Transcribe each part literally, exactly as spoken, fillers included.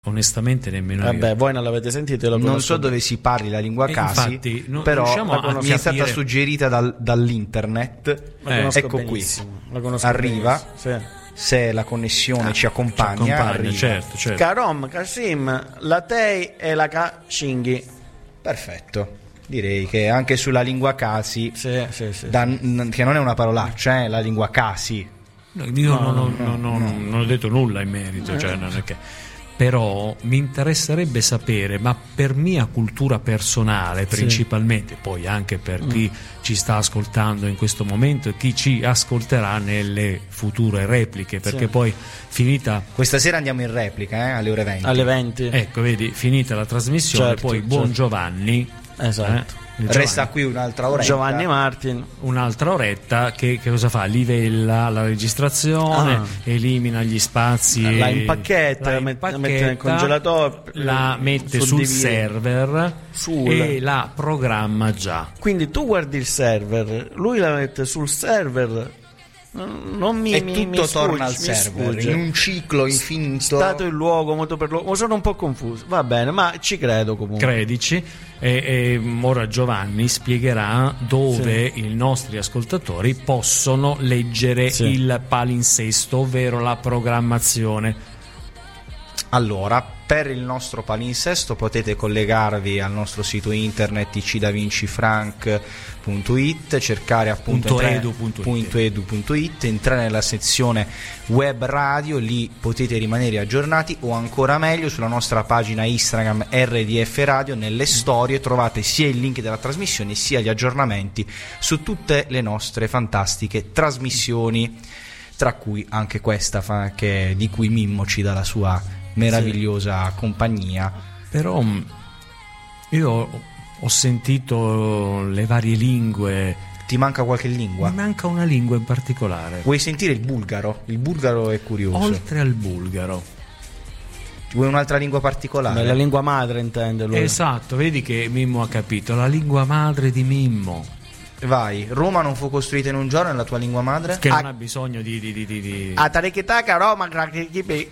Onestamente nemmeno Vabbè, io. voi non l'avete sentito, lo non so dove si parli la lingua E Kasi, infatti, no, però riusciamo a mi è stata capire- suggerita dal- dall'internet. La conosco ecco benissimo, qui, la conosco arriva, benissimo, sì. se la connessione Ah, ci accompagna, Ci accompagna, arriva. certo, certo. Karom, Kasim, la Tei e la Kashinghi. Perfetto, direi che anche sulla lingua Kasi, Sì, sì, sì. da- n- che non è una parolaccia, eh, la lingua Kasi. No, io non, ho- non- non- non ho detto nulla in merito, cioè non è che... Però mi interesserebbe sapere, ma per mia cultura personale principalmente, poi anche per chi ci sta ascoltando in questo momento e chi ci ascolterà nelle future repliche, perché Sì. poi finita, Questa sera andiamo in replica, eh, alle ore venti. Alle venti. ecco vedi, finita la trasmissione, Certo, poi buon certo. Giovanni, Esatto. eh, il Resta Giovanni, qui un'altra oretta. Giovanni Martin. un'altra oretta che, che cosa fa? Livella la registrazione, Ah. elimina gli spazi, La impacchetta, la la met- la impacchetta, mette nel congelatore, la mette sul suddivide. server Sul. e la programma già. Quindi tu guardi il server, lui la mette sul server. Non mi, E mi- tutto mi torna sfugge, al mi server sfugge. in un ciclo infinito. Stato il luogo, moto per luogo. Sono un po' confuso. Va bene, ma ci credo comunque. Credici, e, e ora Giovanni spiegherà dove i nostri ascoltatori possono leggere Sì. il palinsesto, ovvero la programmazione. Allora, per il nostro palinsesto potete collegarvi al nostro sito internet i c da vinci frank punto it, cercare appunto Punto entrare- edu punto it. punto edu punto it, entrare nella sezione web radio, lì potete rimanere aggiornati, o ancora meglio sulla nostra pagina Instagram R D F Radio, nelle storie trovate sia il link della trasmissione sia gli aggiornamenti su tutte le nostre fantastiche trasmissioni, tra cui anche questa fa- che, di cui Mimmo ci dà la sua meravigliosa compagnia. Però mh, io ho sentito le varie lingue, Ti manca qualche lingua? mi manca una lingua in particolare, Vuoi sentire il bulgaro? Il bulgaro è curioso. oltre al bulgaro. Vuoi un'altra lingua particolare? La lingua madre intende lui. Esatto, vedi che Mimmo ha capito, la lingua madre di Mimmo, Vai, Roma non fu costruita in un giorno, è la tua lingua madre? che Ah. non ha bisogno di... di, di, di, di... A Tarikitaka Roma Krakikipi.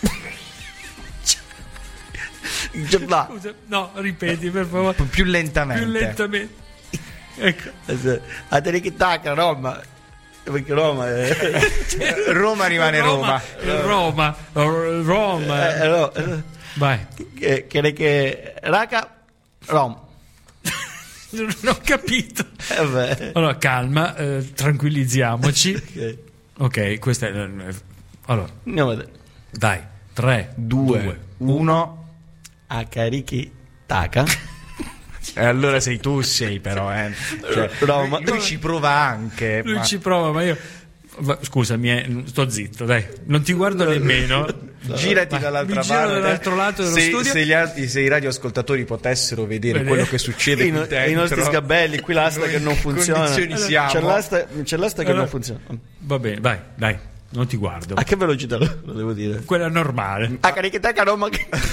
Scusa, no, ripeti per favore, P- più lentamente. più lentamente. Ecco. A Tarikitaka Roma. Perché Roma è... Roma rimane Roma. Roma, Roma, Roma. Eh, no, eh, Vai. che, che, che Raka Rom. Non ho capito. Eh beh. Allora, calma, eh, tranquillizziamoci. Ok. Ok, questa è... Allora, Andiamo a vedere. dai, tre, Due, uno. A Tarikitaka. E allora sei tu, sei però, eh. Cioè, Roma. lui, lui ci prova anche. lui ma- ci prova, ma io... va- Scusami, eh, sto zitto, dai. Non ti guardo nemmeno. Girati Vai, dall'altra mi giro parte. dall'altro lato dello se, studio. Se, gli altri, se i radioascoltatori potessero vedere Vedere. quello che succede I, qui no- dentro, i nostri sgabelli, qui l'asta noi che non in che funziona. condizioni siamo? C'è l'asta, c'è l'asta che Allora- non funziona. Va bene, vai, dai, non ti guardo. A che velocità lo, lo devo dire? Quella normale. A Tarikitaka Roma.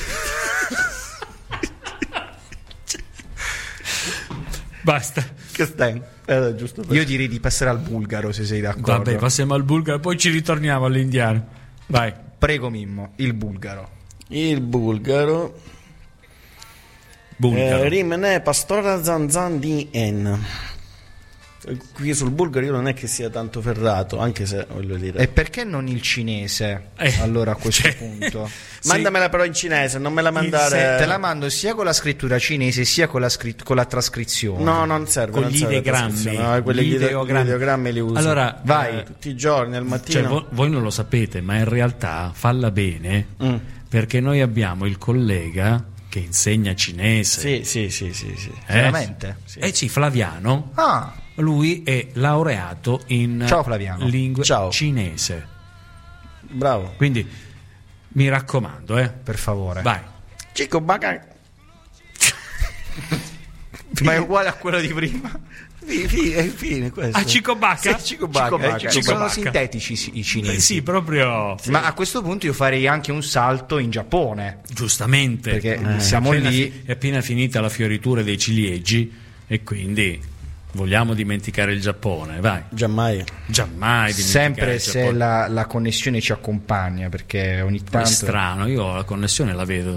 Basta. Che stai? Eh, giusto per... Io direi di passare al bulgaro, se sei d'accordo. Vabbè, passiamo al bulgaro, poi ci ritorniamo all'indiano. Vai. Prego Mimmo, il bulgaro. Il bulgaro. Bulgaro. Eh, rimane Pastora Zanzan di En. Qui sul bulgaro io non è che sia tanto ferrato, anche se voglio dire. E perché non il cinese? Eh, allora a questo cioè- punto Mandamela però in cinese, non me la mandare. Se te la mando sia con la scrittura cinese sia con la, scrit- con la trascrizione. No, non serve. Con non gli serve la ideogrammi. trascrizione. No, quelli Gli gli ide- ideogrammi. gli ideogrammi li uso. Allora, vai. eh, Tutti i giorni al cioè, mattino. vo- voi non lo sapete, ma in realtà falla bene, Mm. perché noi abbiamo il collega che insegna cinese. Sì, sì, sì, sì, sì. Eh? Veramente? Eh sì, Flaviano. Ah, Lui è laureato in Ciao, Flaviano. lingue Ciao. cinese. Bravo. Quindi mi raccomando, eh. per favore. Vai. Chico Baca. Ma è uguale a quello di prima. Fi- fi- È fine questo. A Cicobacca? Sì, Chico Baca. Cico eh, Baca. Chico Ci sono Baca. sintetici i- i cinesi. Eh sì, proprio Ma a questo punto io farei anche un salto in Giappone. giustamente. Perché Eh, siamo appena lì. fi- è appena finita la fioritura dei ciliegi e quindi Vogliamo dimenticare il Giappone? Vai. Giammai. Giammai dimenticare Sempre il se Giappone. la, la connessione ci accompagna, perché ogni È tanto strano, io la connessione la vedo